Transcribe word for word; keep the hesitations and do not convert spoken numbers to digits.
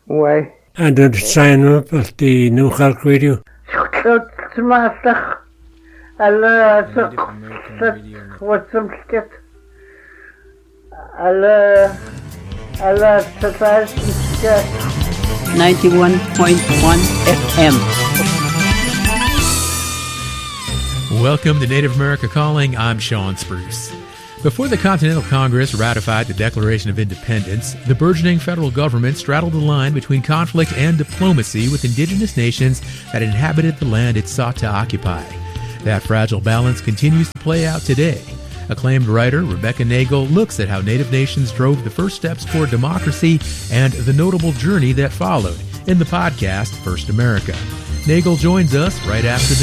Ouais. And did sign up at the New York Radio? Smash. Allah, what's some skit? Allah, Allah, skit. ninety-one point one F M. Welcome to Native America Calling. I'm Sean Spruce. Before the Continental Congress ratified the Declaration of Independence, the burgeoning federal government straddled the line between conflict and diplomacy with indigenous nations that inhabited the land it sought to occupy. That fragile balance continues to play out today. Acclaimed writer Rebecca Nagle looks at how Native nations drove the first steps toward democracy and the notable journey that followed in the podcast First America. Nagle joins us right after the